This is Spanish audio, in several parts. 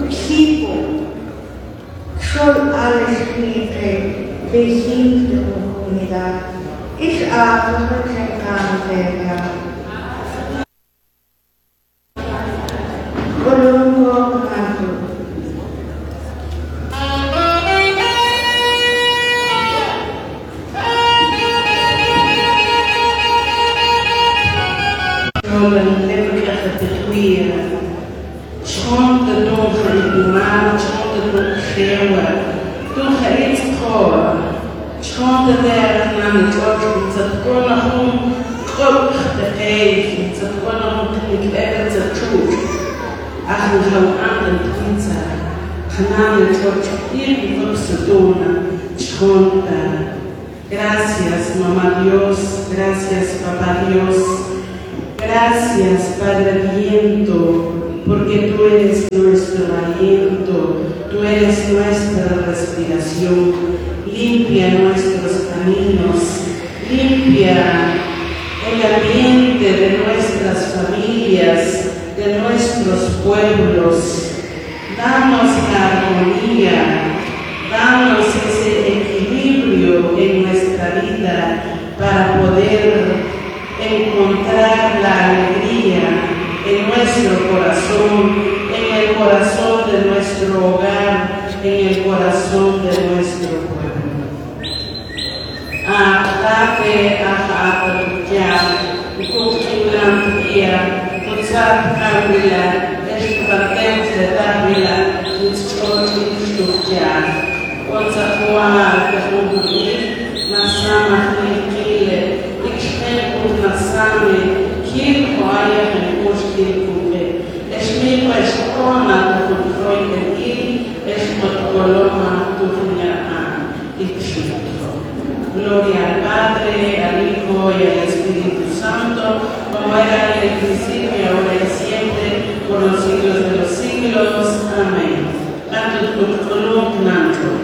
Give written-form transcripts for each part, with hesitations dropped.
people should alles liefde bezien de comunidad. Is avond zijn aanwezig. Volumbo canto. Een levendige betuigen. Schont de donkere iemand, schont de donkere schreeuwen. Toen ge iets hoort. Schont de derde naar de dorp, dat kon nog om krop te geven, dat kon nog om te leven te doen. Ach, we gaan aan de pizza. Gaan de dorp hier in Barcelona. Schont. Gracias, Mamá Dios. Gracias, Papá Dios. Gracias, Padre Viento, porque tú eres nuestro aliento, tú eres nuestra respiración. Limpia nuestros caminos, limpia el ambiente de nuestras familias, de nuestros pueblos. Danos la armonía, danos ese equilibrio en nuestra vida para poder encontrar la alegría en nuestro corazón, en el corazón de nuestro hogar, en el corazón de nuestro pueblo. Nasame, quien vaya en busca de comer. Es mi persona que controla es coloma tu y gloria al Padre, al Hijo y al Espíritu Santo, como era en el principio, ahora y siempre, por los siglos de los siglos. Amén. Tanto tu columna.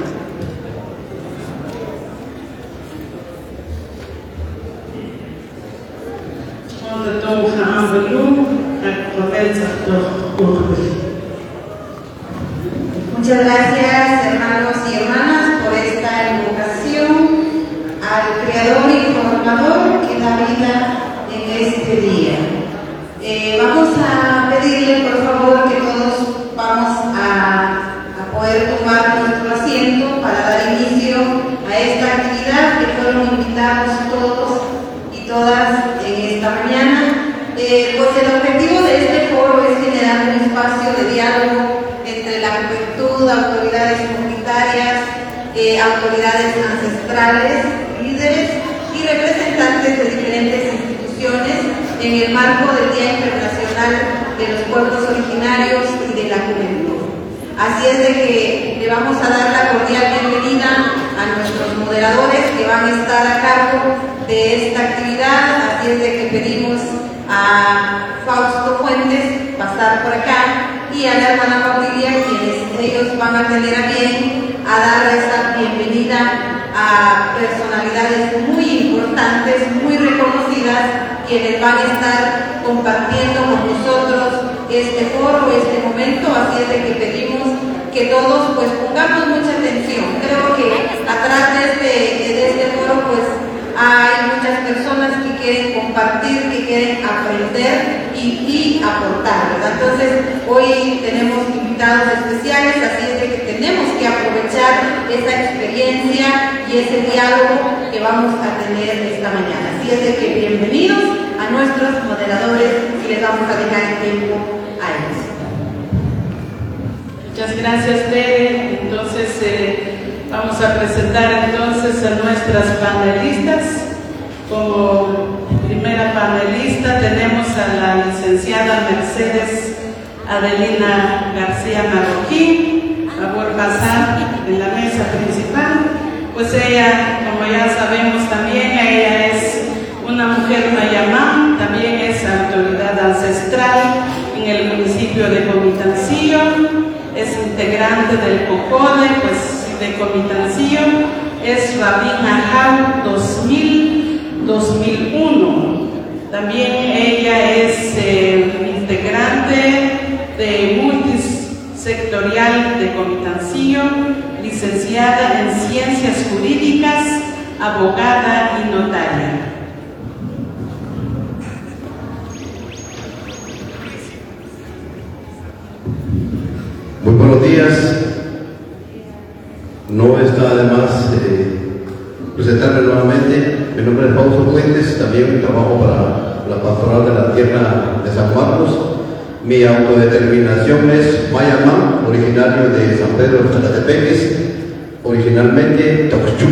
Muchas gracias, hermanos y hermanas, por esta invocación al Creador y Formador que da vida en este día. Vamos a pedirle, por favor, que todos vamos a poder tomar nuestro asiento para dar inicio a esta actividad que fueron invitados todos y todas en esta mañana. Pues el objetivo de este foro es generar un espacio de diálogo entre la juventud, autoridades comunitarias, autoridades ancestrales, líderes y representantes de diferentes instituciones en el marco del Día Internacional de los Pueblos Originarios y de la Juventud. Así es de que le vamos a dar la cordial bienvenida a nuestros moderadores que van a estar a cargo de esta actividad. Así es de que pedimos a Fausto Fuentes pasar por acá y a la hermana Pautilia, quienes ellos van a tener a bien a dar esa bienvenida a personalidades muy importantes, muy reconocidas, quienes van a estar compartiendo con nosotros este foro, este momento. Así es de que pedimos que todos pues pongamos mucha atención. Creo que atrás de este foro pues hay muchas personas que quieren compartir, que quieren aprender y aportar, ¿verdad? Entonces, hoy tenemos invitados especiales, así es de que tenemos que aprovechar esa experiencia y ese diálogo que vamos a tener esta mañana. Así es de que bienvenidos a nuestros moderadores y les vamos a dejar el tiempo a ellos. Muchas gracias, Tere. Entonces, vamos a presentar entonces a nuestras panelistas. Como primera panelista tenemos a la licenciada Mercedes Adelina García Marroquín. Favor pasar en la mesa principal. Pues ella, como ya sabemos también, ella es una mujer mayamá, también es autoridad ancestral en el municipio de Comitancillo, es integrante del COCODE, pues de Comitancillo, es Rabín Ajal 2001. También ella es integrante de multisectorial Comitancillo, licenciada en Ciencias Jurídicas, abogada y notaria. Muy buenos días. No está de más presentarme nuevamente. Mi nombre es Fausto Fuentes, también trabajo para la Pastoral de la Tierra de San Marcos. Mi autodeterminación es Mayamán, originario de San Pedro de Chalatepeques, originalmente Toxchú.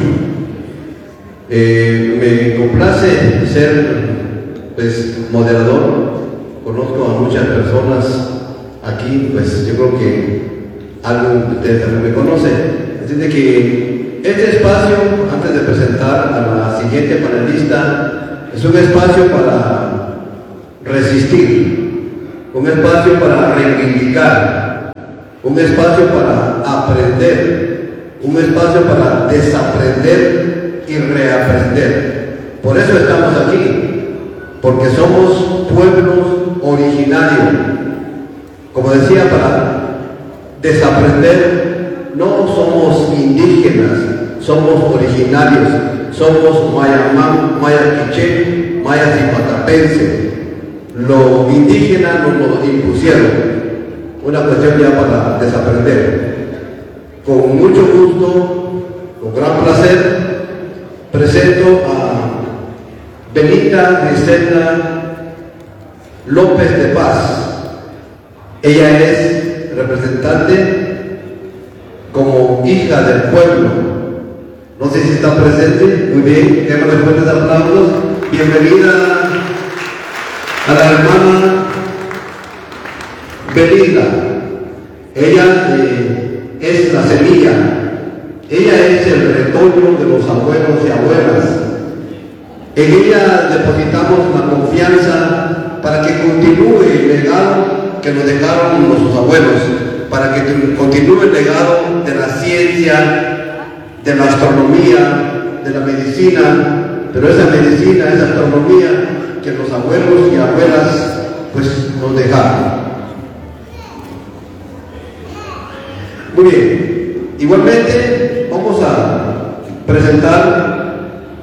Me complace ser moderador. Conozco a muchas personas aquí, pues yo creo que algo de ustedes también me conocen. Así de que este espacio, antes de presentar a la siguiente panelista, es un espacio para resistir, un espacio para reivindicar, un espacio para aprender, un espacio para desaprender y reaprender. Por eso estamos aquí, porque somos pueblos originarios. Como decía, para desaprender, no somos indígenas, somos originarios, somos mayamán, maya quiché, maya zipatapense. Lo indígena nos lo impusieron, una cuestión ya para desaprender. Con mucho gusto, con gran placer, presento a Benita Griselda López de Paz. Ella es representante como hija del pueblo. No sé si está presente. Muy bien, démosle fuertes aplausos. Bienvenida a la hermana Benita. Ella es la semilla. Ella es el retoño de los abuelos y abuelas. En ella depositamos la confianza para que continúe el legado que nos dejaron nuestros abuelos, para que continúe el legado de la ciencia, de la astronomía, de la medicina, pero esa medicina, esa astronomía que los abuelos y abuelas pues nos dejaron. Muy bien, igualmente vamos a presentar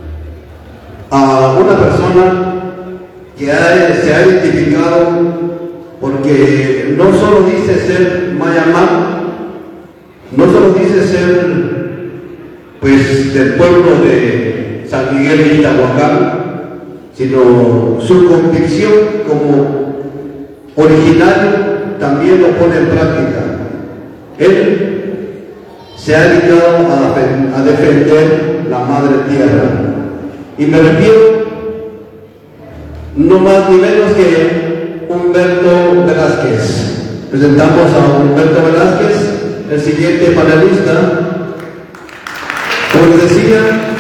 a una persona que se ha identificado, porque no solo dice ser mayamán, no solo dice ser pues del pueblo de San Miguel de Itahuacán, sino su convicción como originario también lo pone en práctica. Él se ha dedicado a defender la madre tierra, y me refiero no más ni menos que Humberto Velázquez. Presentamos a Humberto Velázquez, el siguiente panelista. Como les decía,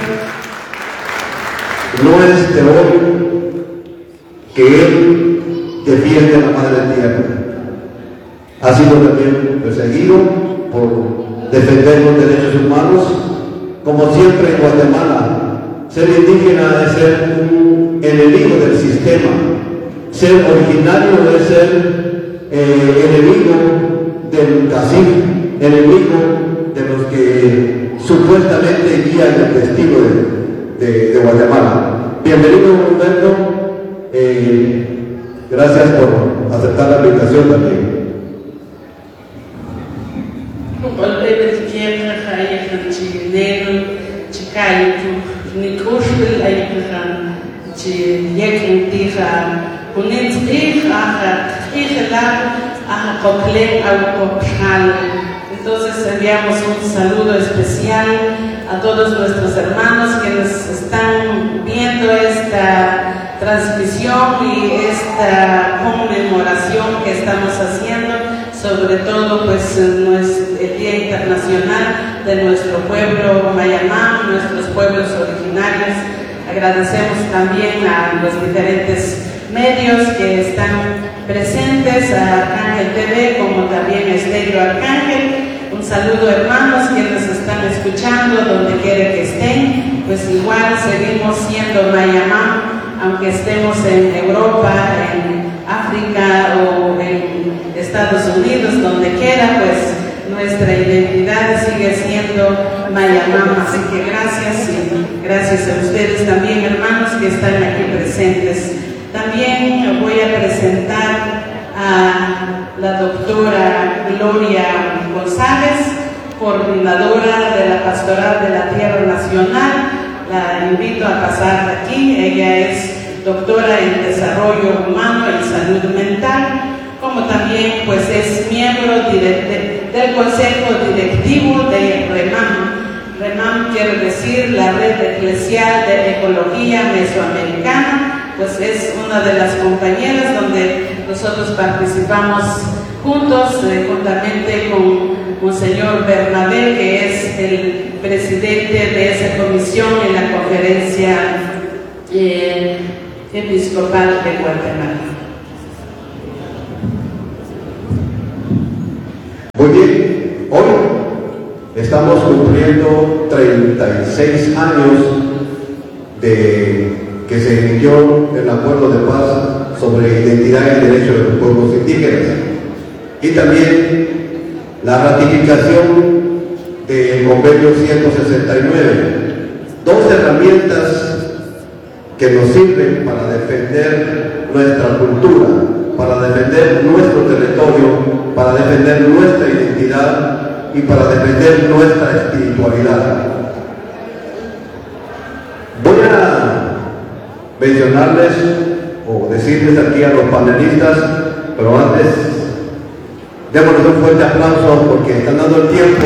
no es de hoy que él defiende a la madre tierra. Ha sido también perseguido por defender los derechos humanos, como siempre en Guatemala. Ser indígena es ser un enemigo del sistema. Ser originario es ser enemigo del cacique, enemigo de los que supuestamente guían el destino de Guatemala. Bienvenido, Humberto. Gracias por aceptar la invitación también. Entonces enviamos un saludo especial a todos nuestros hermanos que nos están viendo esta transmisión y esta conmemoración que estamos haciendo, sobre todo pues el Día Internacional de nuestro pueblo mayamán, nuestros pueblos originarios. Agradecemos también a los diferentes medios que están presentes, a Arcángel TV, como también a Estéreo Arcángel. Un saludo, hermanos que nos están escuchando donde quiera que estén. Pues igual seguimos siendo mayamán, aunque estemos en Europa, en África o en Estados Unidos, donde quiera, pues nuestra identidad sigue siendo Mayamama. Así que gracias, y gracias a ustedes también, hermanos, que están aquí presentes. También voy a presentar a la doctora Gloria González, coordinadora de la Pastoral de la Tierra Nacional. La invito a pasar aquí. Ella es doctora en Desarrollo Humano y Salud Mental, como también pues es miembro del Consejo Directivo de REMAM. REMAM quiere decir la Red Eclesial de Ecología Mesoamericana, pues es una de las compañeras donde nosotros participamos juntos, juntamente con Monseñor Bernabé, que es el presidente de esa comisión en la Conferencia Episcopal de Guatemala. Muy bien, hoy estamos cumpliendo 36 años de que se emitió el Acuerdo de Paz sobre Identidad y Derechos de los Pueblos Indígenas, y también la ratificación del Convenio 169, dos herramientas que nos sirven para defender nuestra cultura, para defender nuestro territorio, para defender nuestra identidad y para defender nuestra espiritualidad. Voy a mencionarles o decirles aquí a los panelistas, pero antes démosles un fuerte aplauso porque están dando el tiempo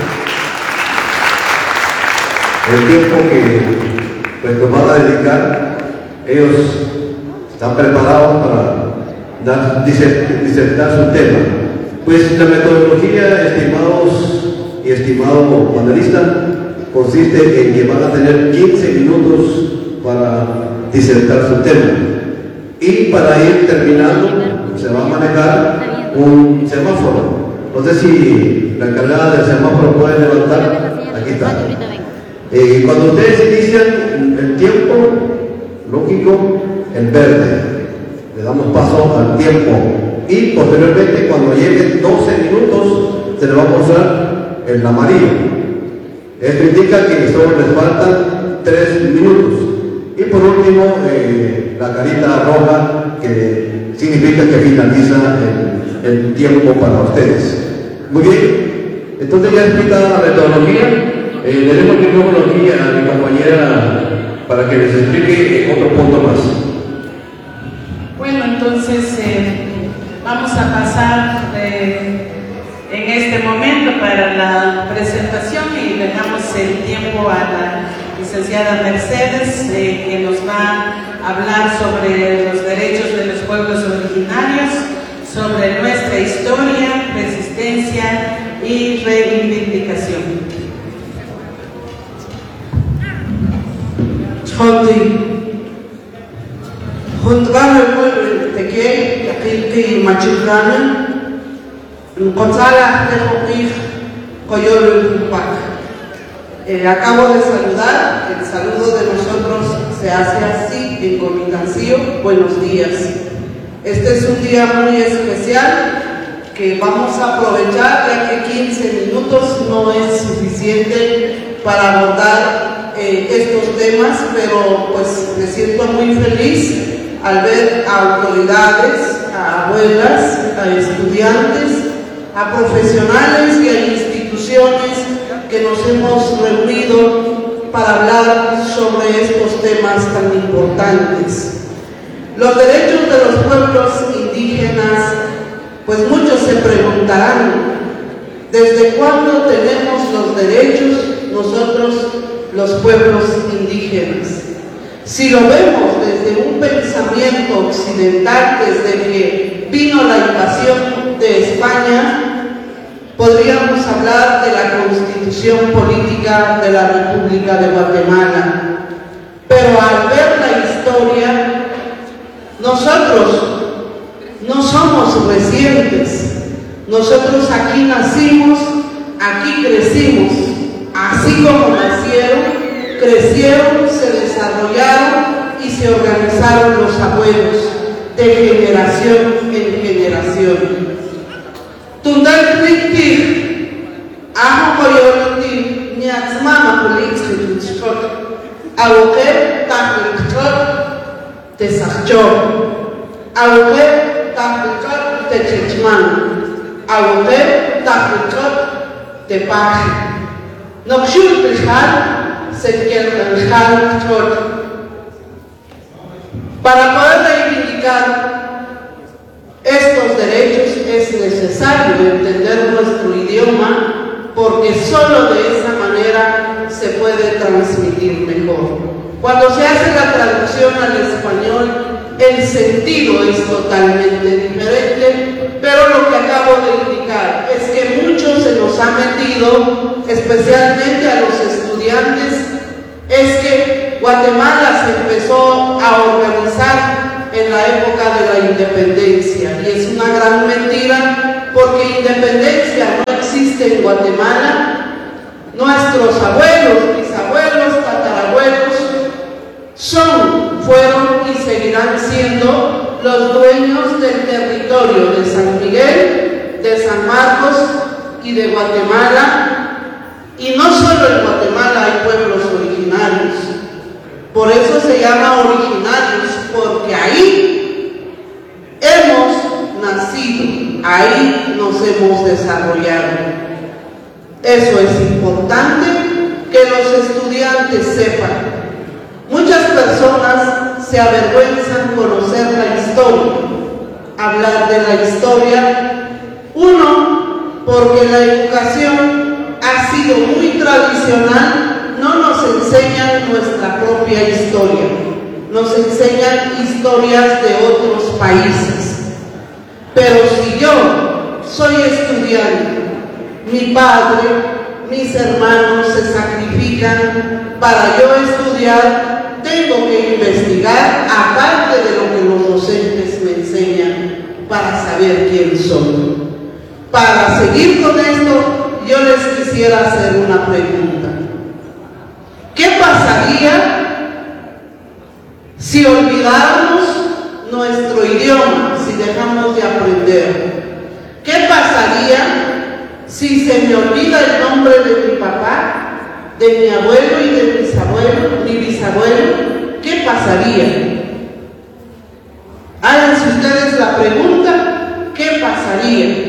que pues, nos van a dedicar. Ellos están preparados para disertar su tema. Pues la metodología, estimados y estimado panelista, consiste en que van a tener 15 minutos para disertar su tema. Y para ir terminando, se va a manejar un semáforo. No sé si la encargada del semáforo puede levantar. Aquí está. Cuando ustedes inician el tiempo, lógico, el verde. Le damos paso al tiempo. Y posteriormente, cuando lleguen 12 minutos, se le va a mostrar el amarillo. Esto indica que solo les faltan 3 minutos. Y por último, la carita roja, que significa que finaliza el tiempo para ustedes. Muy bien, entonces ya explicada la metodología, le dejo el micrófono aquí a mi compañera para que les explique otro punto más. Bueno, entonces vamos a pasar en este momento para la presentación y le damos el tiempo a la licenciada Mercedes, que nos va a hablar sobre los derechos de los pueblos originarios, sobre nuestra historia, resistencia y reivindicación. Juntkana kul teke yakilki machukana nkotsala tejoqij koyolu kumpak. Acabo de saludar, el saludo de nosotros se hace así en Comitancio, buenos días. Este es un día muy especial que vamos a aprovechar, ya que 15 minutos no es suficiente para abordar estos temas, pero pues me siento muy feliz al ver a autoridades, a abuelas, a estudiantes, a profesionales y a instituciones que nos hemos reunido para hablar sobre estos temas tan importantes. Los derechos de los pueblos indígenas, pues muchos se preguntarán, ¿desde cuándo tenemos los derechos nosotros, los pueblos indígenas? Si lo vemos desde un pensamiento occidental, desde que vino la invasión de España, podríamos hablar de la Constitución Política de la República de Guatemala. Pero al ver la historia, nosotros no somos recientes. Nosotros aquí nacimos, aquí crecimos. Así como nacieron, crecieron, se desarrollaron y se organizaron los abuelos de generación en generación. Tundal Rikti, Felix Hitchcock, Awoke Tahilchot de Sachjo, Awoke Tahilchot de Chechman, Awoke Tahilchot de Paji, Nokshul Pishal, Sekiertanjal Chot. Para poder reivindicar estos derechos es necesario entender nuestro idioma, porque solo de esa manera se puede transmitir mejor. Cuando se hace la traducción al español, el sentido es totalmente diferente, pero lo que acabo de indicar es que mucho se nos ha metido, especialmente a los estudiantes, es que Guatemala se empezó a organizar en la época de la independencia, y es una gran mentira, porque independencia no existe en Guatemala. Nuestros abuelos, bisabuelos, tatarabuelos fueron y seguirán siendo los dueños del territorio de San Miguel, de San Marcos y de Guatemala. Y no solo en Guatemala hay pueblos originarios, por eso se llama originarios, porque ahí hemos nacido, ahí nos hemos desarrollado. Eso es importante que los estudiantes sepan. Muchas personas se avergüenzan conocer la historia, hablar de la historia. Uno, porque la educación ha sido muy tradicional, no nos enseñan nuestra propia historia, nos enseñan historias de otros países. Pero si yo soy estudiante, mi padre, mis hermanos se sacrifican para yo estudiar, tengo que investigar, aparte de lo que los docentes me enseñan, para saber quién soy. Para seguir con esto, yo les quisiera hacer una pregunta. ¿Qué pasaría si olvidáramos nuestro idioma, si dejamos de aprender? ¿Qué pasaría si se me olvida el nombre de mi papá, de mi abuelo y de mi bisabuelo? ¿Qué pasaría? Háganse ustedes la pregunta, ¿qué pasaría?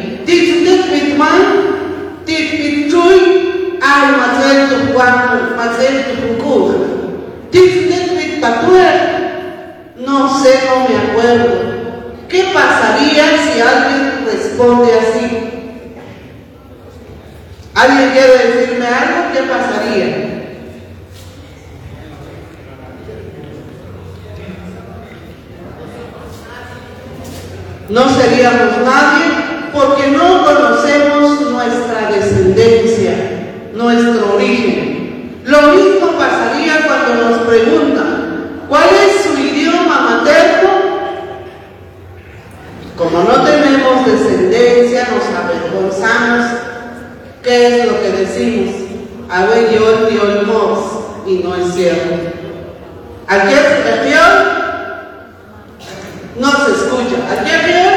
No sé, no me acuerdo. ¿Qué pasaría si alguien responde así? ¿Alguien quiere decirme algo? ¿Qué pasaría? No seríamos nadie, porque no conocemos nuestra descendencia, nuestro origen. Lo mismo pasaría cuando nos preguntan, ¿cuál es su idioma materno? Como no tenemos descendencia, nos avergonzamos. ¿Qué es lo que decimos? A ver, yo mos, y no es cierto. ¿Aquí es región? No se escucha. ¿Aquí es región?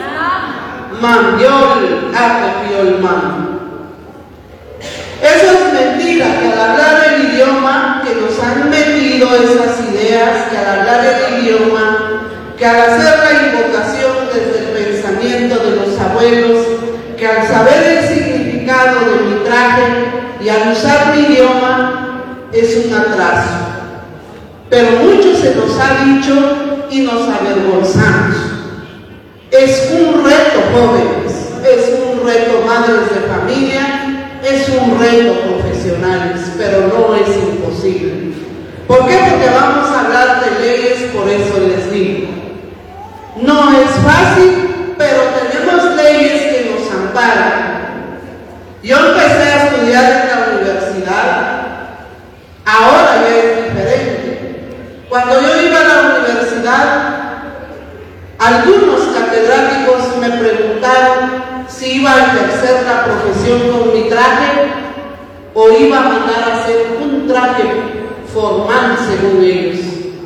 Mandiol, apepiol, man. Eso es mentira, que al hablar el idioma, que nos han metido esas ideas, que al hablar el idioma, que al hacer la invocación desde el pensamiento de los abuelos, que al saber el significado de mi traje y al usar mi idioma, es un atraso. Pero mucho se nos ha dicho y nos avergonzamos. Es un reto, jóvenes, es un reto, madres de familia, es un reto, profesionales, pero no es imposible. ¿Por qué? Porque vamos a hablar de leyes, por eso les digo. No es fácil, pero tenemos leyes que nos amparan. Yo empecé a estudiar en la universidad, ahora ya es diferente. Cuando yo iba a la universidad, algunos catedráticos me preguntaron si iba a ejercer la profesión con mi traje o iba a mandar a hacer un traje formal según ellos.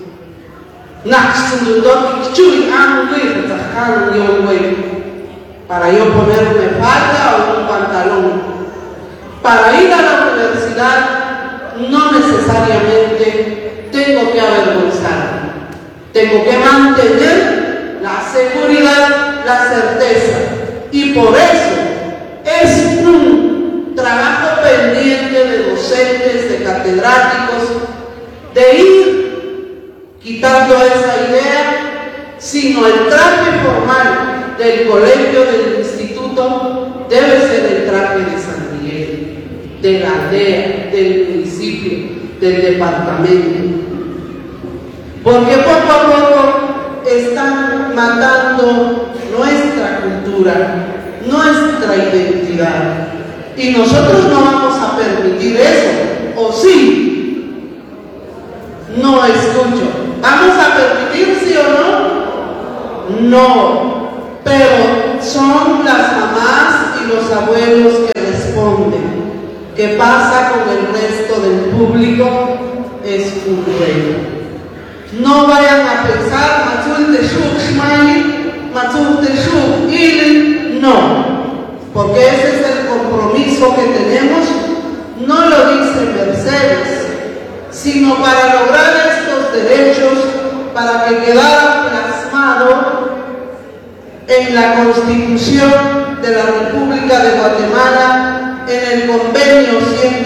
Para yo ponerme falda o un pantalón. Para ir a la universidad no necesariamente tengo que avergonzarme. Tengo que mantener la seguridad, la certeza. Y por eso es un trabajo pendiente de docentes, de catedráticos, de ir quitando esa idea, sino el traje formal del colegio, del instituto, debe ser el traje de San Miguel, de la aldea, del municipio, del departamento. Porque poco a poco están matando nuestra cultura, nuestra identidad. Y nosotros no vamos a permitir eso, ¿o sí? No escucho. ¿Vamos a permitir, sí o no? No. Pero son las mamás y los abuelos que responden. ¿Qué pasa con el resto del público? Es un reto. No vayan a pensar, Matzul Teshuk Shmai, Matzul Teshuk Il, no. Porque ese es el compromiso que tenemos, no lo dice Mercedes, sino para lograr estos derechos, para que quedara plasmado en la Constitución de la República de Guatemala, en el convenio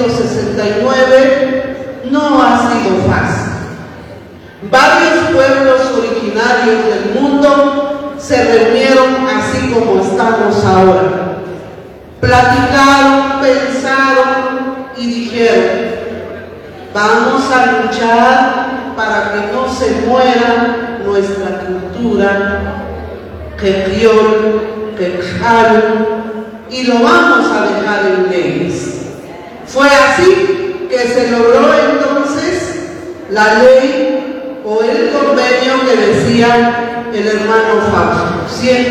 169, no ha sido fácil. Varios pueblos originarios del mundo se reunieron así como estamos ahora. Platicaron, pensaron y dijeron: vamos a luchar para que no se muera nuestra cultura, Quejiol, Quejal, y lo vamos a dejar en leyes. Fue así que se logró entonces la ley o el convenio que decía el hermano Fausto,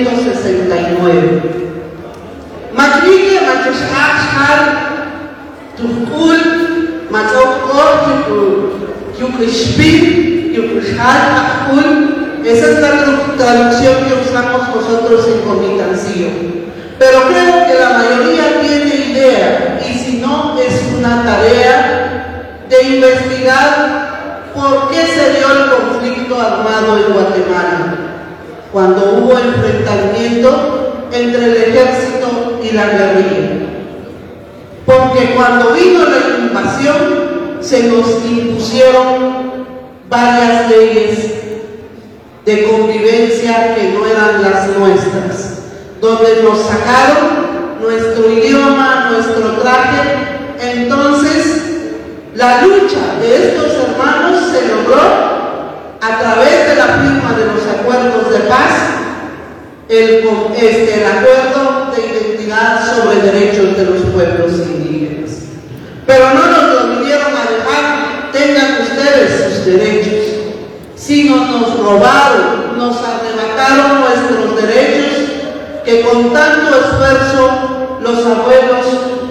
169. Matrike, Machashachar, Tukul, Machokor, Yukrishpin, Yukrishal, Akul. Esa es la traducción que usamos nosotros en Comitancillo. Pero creo que la mayoría tiene idea, y si no, es una tarea de investigar por qué se dio el conflicto armado en Guatemala, cuando hubo enfrentamiento entre el ejército y la guerrilla. Porque cuando vino la invasión, se nos impusieron varias leyes de convivencia que no eran las nuestras, donde nos sacaron nuestro idioma, nuestro traje. Entonces, la lucha de estos hermanos se logró a través de la firma de los acuerdos de paz, el acuerdo de identidad sobre derechos de los pueblos indígenas. Pero no nos lo vinieron a dejar, tengan ustedes sus derechos, sino nos robaron, nos arrebataron nuestros derechos que con tanto esfuerzo los abuelos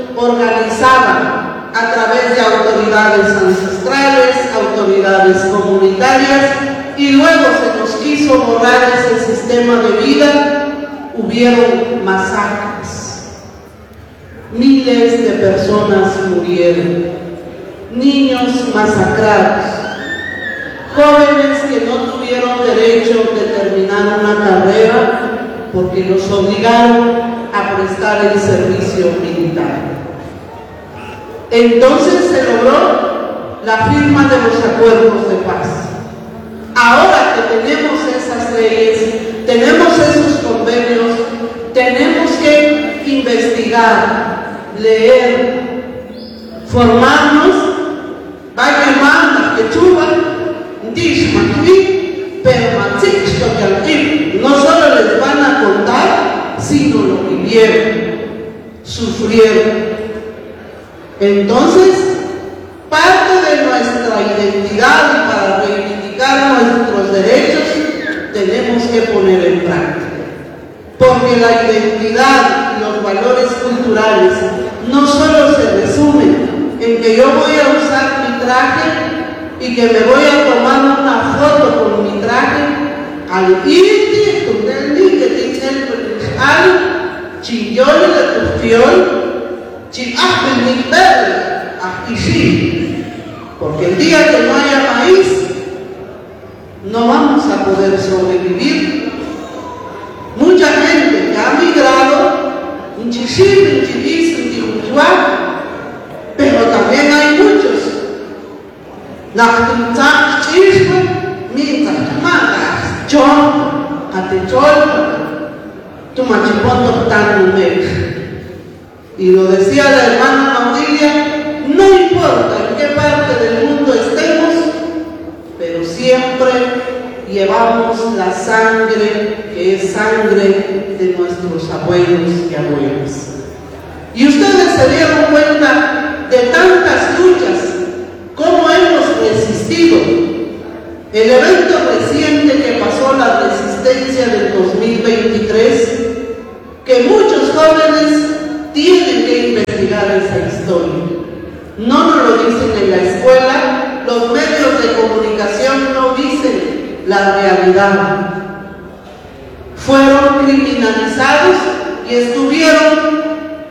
organizaban a través de autoridades ancestrales, autoridades comunitarias, y luego se nos quiso borrar ese sistema de vida. Hubieron masacres, miles de personas murieron, niños masacrados, jóvenes que no tuvieron derecho de terminar una carrera porque los obligaron a prestar el servicio militar. Entonces se logró la firma de los acuerdos de paz. Ahora que tenemos esas leyes, tenemos esos convenios, tenemos que investigar, leer, formarnos, no solo les van a contar, sino lo vivieron, sufrieron. Entonces, parte de nuestra identidad y para reivindicar nuestros derechos tenemos que poner en práctica, porque la identidad y los valores culturales no solo se resumen en que yo voy a usar mi traje y que me voy a tomar una foto con mi traje al irte con el que te al chillol de tu fiol, chillaj mi bel, y sí, porque el día que no haya maíz, no vamos a poder sobrevivir. Mucha gente que ha migrado, pero también hay muchos. Y lo decía la hermana Maurilia, no importa en qué parte del mundo estemos, pero siempre llevamos la sangre que es sangre de nuestros abuelos y abuelas. Y ustedes se dieron cuenta de tantas luchas, cómo hemos resistido. El evento reciente que pasó, la resistencia del 2023, que muchos jóvenes tienen que investigar esa historia. No nos lo dicen en la escuela, los medios de comunicación no dicen la realidad. Fueron criminalizados y estuvieron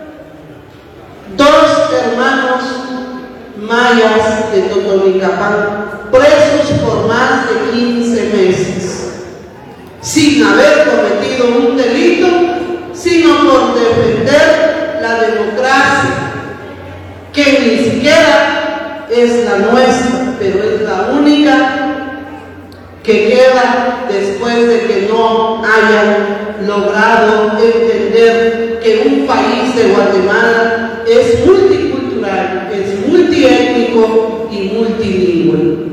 2 hermanos mayas de Totonicapán presos por más de 15 meses, sin haber cometido un delito, sino por defender la democracia, que ni siquiera es la nuestra, pero es la única que queda después de que no hayan logrado entender que un país de Guatemala es multicultural, es multiétnico y multilingüe.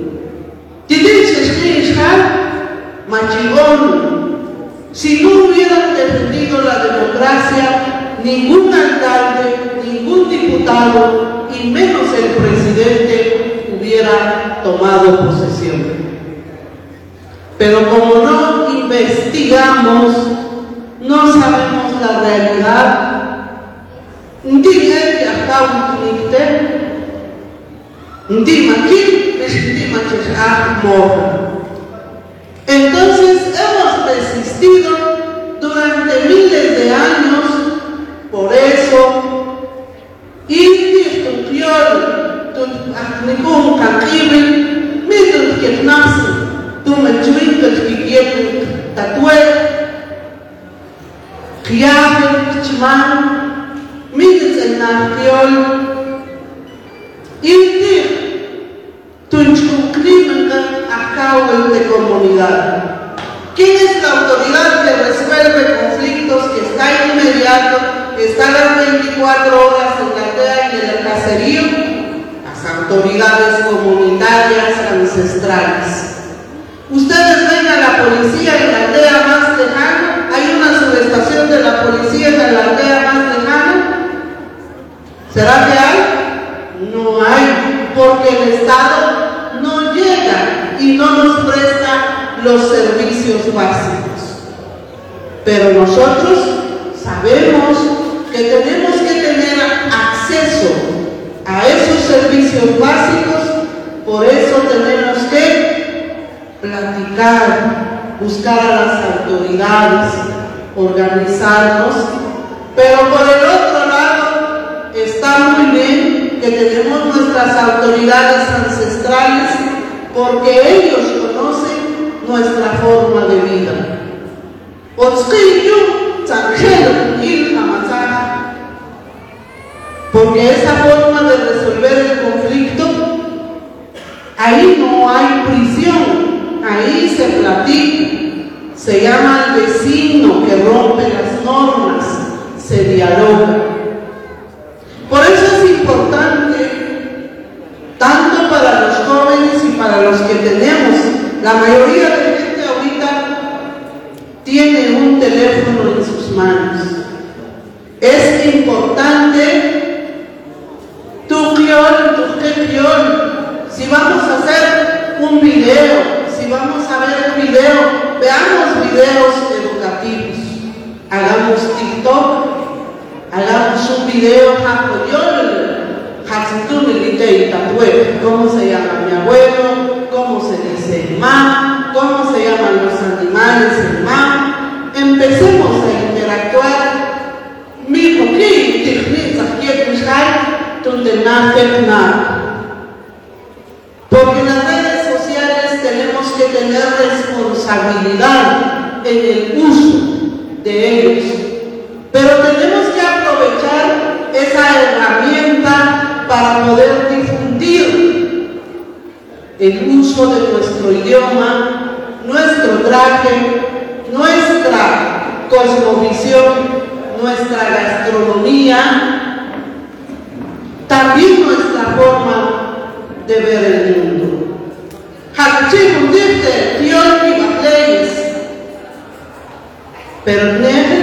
Machigón, si no hubieran defendido la democracia, ningún alcalde, ningún diputado y menos el presidente hubiera tomado posesión. Pero como no investigamos, no sabemos la realidad. Entonces hemos resistido durante miles de años. Por eso, de comunidad. ¿Quién es la autoridad que resuelve conflictos, que está inmediato, que está a las 24 horas en la aldea y en el caserío? Las autoridades comunitarias ancestrales. Ustedes ven a la policía en la aldea más lejana. Hay una subestación de la policía en la aldea más lejana. ¿Será que hay? No hay, porque el Estado no llega y no nos presta los servicios básicos. Pero nosotros sabemos que tenemos que tener acceso a esos servicios básicos, por eso tenemos que platicar, buscar a las autoridades, organizarnos, pero por el otro lado está muy bien que tenemos nuestras autoridades ancestrales, porque ellos conocen nuestra forma de vida. Porque esa forma de resolver el conflicto, ahí no hay prisión, ahí se platica, se llama al vecino que rompe las normas, se dialoga. Por eso es importante, tanto para los jóvenes y para los que tenemos, la mayoría de gente ahorita tiene un teléfono en sus manos. Es importante si vamos a hacer un video, si vamos a ver un video, veamos videos educativos, hagamos TikTok, hagamos un video cómo se llama mi abuelo, cómo se dice el ma, cómo se llaman los animales el ma. Empecemos a interactuar. responsabilidad en el uso de ellos. Pero tenemos que aprovechar esa herramienta para poder difundir el uso de nuestro idioma, nuestro traje, nuestra cosmovisión, nuestra gastronomía, también nuestra forma de ver el mundo. Pero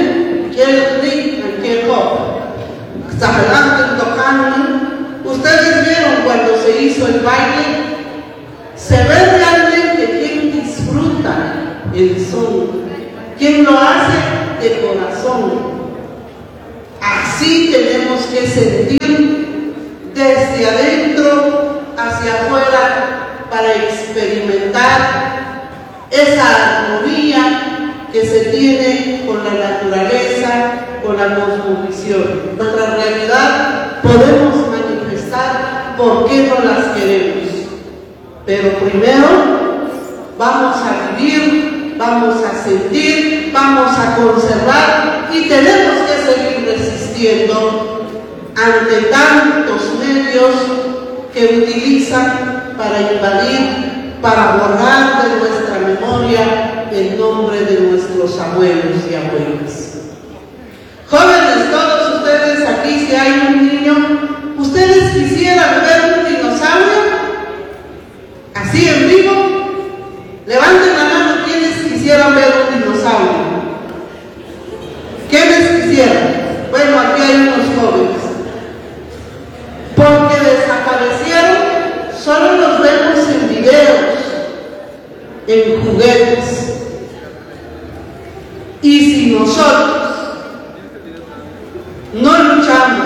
ustedes vieron cuando se hizo el baile, se ve realmente quién disfruta el son, quién lo hace de corazón. Así tenemos que sentir desde adentro hacia afuera para experimentar esa armonía que se tiene con la naturaleza, con la cosmovisión. Nuestra realidad podemos manifestar por qué no las queremos. Pero primero vamos a vivir, vamos a sentir, vamos a conservar y tenemos que seguir resistiendo ante tantos medios que utilizan para invadir, para borrar de nuestra memoria el nombre de nuestros abuelos y abuelas. Jóvenes, todos ustedes aquí, si hay un niño, ¿ustedes quisieran ver un dinosaurio? Así en vivo, levanten la mano quienes quisieran ver un dinosaurio. ¿Quiénes quisieran? Bueno, aquí hay unos jóvenes. Porque desaparecieron, solo los vemos en videos, en juguetes. Y si nosotros no luchamos,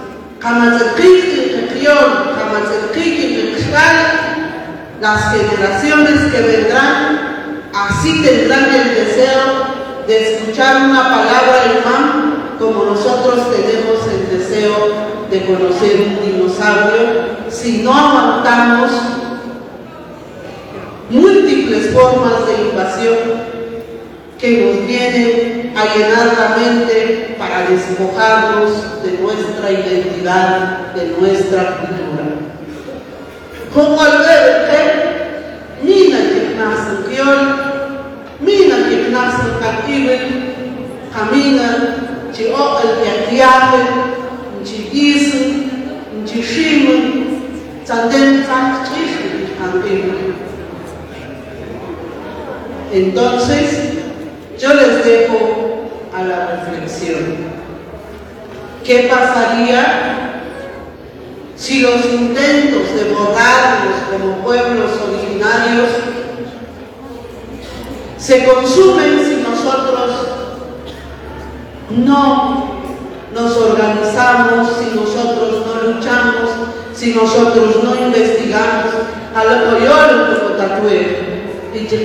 las generaciones que vendrán así tendrán el deseo de escuchar una palabra imán como nosotros tenemos el deseo de conocer un dinosaurio, si no aguantamos múltiples formas de invasión que nos vienen a llenar la mente para despojarnos de nuestra identidad, de nuestra cultura. Como al ver mina que nace criol, mina que nace cativil, camina, que o el viaje, que dicen, que shimen, también entonces, yo les dejo a la reflexión. ¿Qué pasaría si los intentos de borrarnos como pueblos originarios se consumen si nosotros no nos organizamos, si nosotros no luchamos, si nosotros no investigamos? A lo que yo como tatué, y que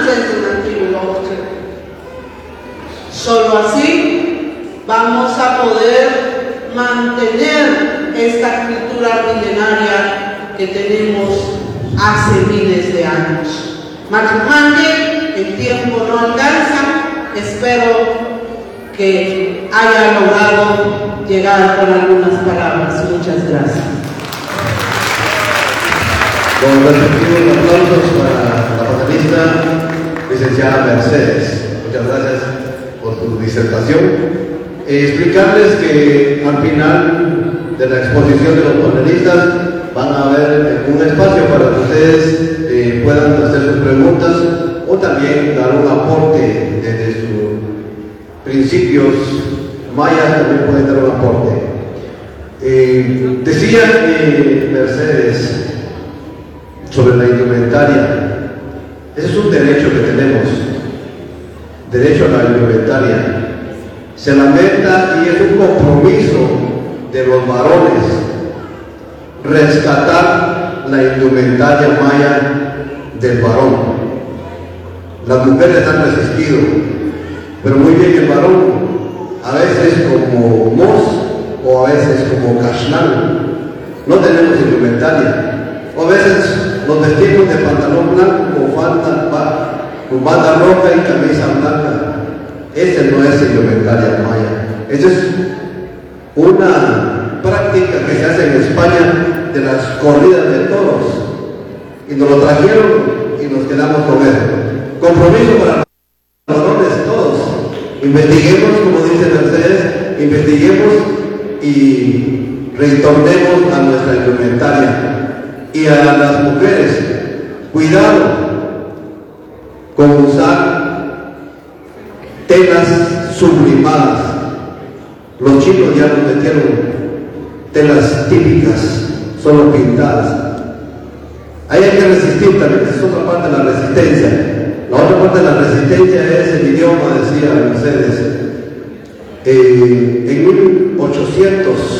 solo así vamos a poder mantener esta cultura milenaria que tenemos hace miles de años. Machupanje, el tiempo no alcanza, espero que haya logrado llegar con algunas palabras. Muchas gracias. Con respectivos aplausos para la panelista, licenciada Mercedes. Muchas gracias por tu disertación. Explicarles que al final de la exposición de los panelistas van a haber un espacio para que ustedes puedan hacer sus preguntas o también dar un aporte desde sus principios mayas, también pueden dar un aporte. Decía Mercedes sobre la indumentaria. Ese es un derecho que tenemos, derecho a la indumentaria. Se lamenta y es un compromiso de los varones rescatar la indumentaria maya del varón. Las mujeres han resistido, pero muy bien el varón, a veces como Mos o a veces como Kashnal, no tenemos indumentaria. O a veces nos vestimos de pantalón blanco o falda con banda roja y camisa blanca. Ese no es indumentaria maya. Esa es una práctica que se hace en España de las corridas de toros. Y nos lo trajeron y nos quedamos con eso. Compromiso para los varones todos. Investiguemos, como dice Mercedes, investiguemos y retornemos a nuestra indumentaria. Y a las mujeres, cuidado con usar telas sublimadas. Los chinos ya nos metieron telas típicas, solo pintadas. Ahí hay que resistir también, esa es otra parte de la resistencia. La otra parte de la resistencia es el idioma, decía Mercedes. En 1800